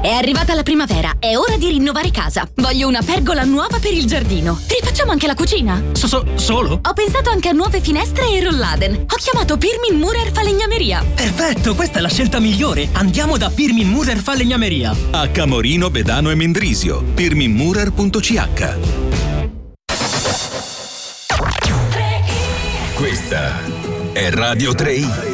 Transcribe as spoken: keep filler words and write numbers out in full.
È arrivata la primavera, è ora di rinnovare casa. Voglio una pergola nuova per il giardino. Rifacciamo anche la cucina? So, so, solo? Ho pensato anche a nuove finestre e rolladen. Ho chiamato Pirmin Murer Falegnameria. Perfetto, questa è la scelta migliore. Andiamo da Pirmin Murer Falegnameria. A Camorino, Bedano e Mendrisio. pirmin murer punto c h. Questa è Radio tre.